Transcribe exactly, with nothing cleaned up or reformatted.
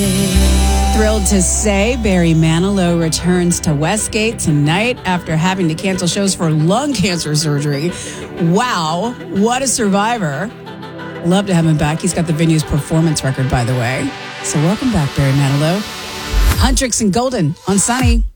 Thrilled to say Barry Manilow returns to Westgate tonight after having to cancel shows for lung cancer surgery. Wow, what a survivor. Love to have him back. He's got the venue's performance record, by the way. So welcome back, Barry Manilow. Huntrix and Golden on Sunny.